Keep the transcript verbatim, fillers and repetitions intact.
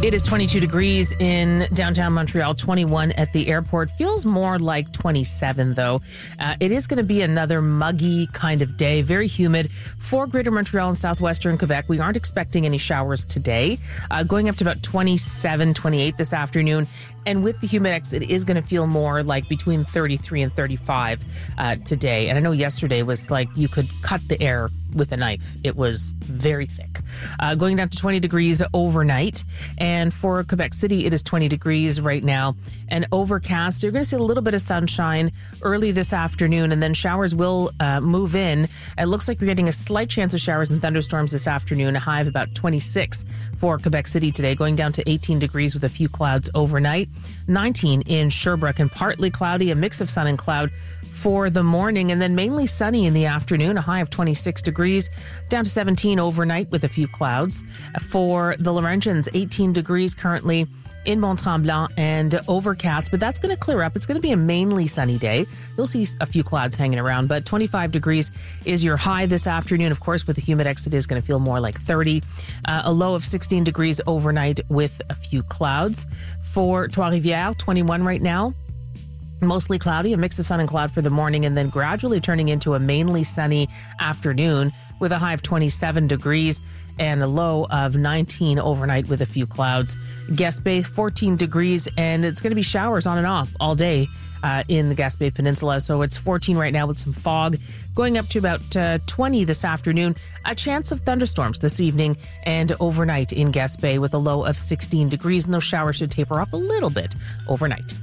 It is twenty-two degrees in downtown Montreal, twenty-one at the airport. Feels more like twenty-seven, though. Uh, it is going to be another muggy kind of day, very humid for Greater Montreal and southwestern Quebec. We aren't expecting any showers today, uh, going up to about twenty-seven, twenty-eight this afternoon. And with the humidex, it is going to feel more like between thirty-three and thirty-five uh, today. And I know yesterday was like you could cut the air with a knife. It was very thick. Uh, going down to twenty degrees overnight. And for Quebec City, it is twenty degrees right now and overcast. You're going to see a little bit of sunshine early this afternoon, and then showers will uh, move in. It looks like we're getting a slight chance of showers and thunderstorms this afternoon, a high of about twenty-six for Quebec City today, going down to eighteen degrees with a few clouds overnight. nineteen in Sherbrooke and partly cloudy, a mix of sun and cloud for the morning, and then mainly sunny in the afternoon, a high of twenty-six degrees, down to seventeen overnight with a few clouds. For the Laurentians, eighteen degrees currently in Mont-Tremblant and overcast, but that's going to clear up. It's going to be a mainly sunny day. You'll see a few clouds hanging around, but twenty-five degrees is your high this afternoon. Of course, with the humidex, it is going to feel more like thirty. Uh, a low of sixteen degrees overnight with a few clouds. For Trois-Rivières, twenty-one right now. Mostly cloudy, a mix of sun and cloud for the morning, and then gradually turning into a mainly sunny afternoon with a high of twenty-seven degrees and a low of nineteen overnight with a few clouds. Gaspé, fourteen degrees, and it's going to be showers on and off all day uh, in the Gaspé Peninsula. So it's fourteen right now with some fog, going up to about uh, twenty this afternoon. A chance of thunderstorms this evening and overnight in Gaspé with a low of sixteen degrees, and those showers should taper off a little bit overnight.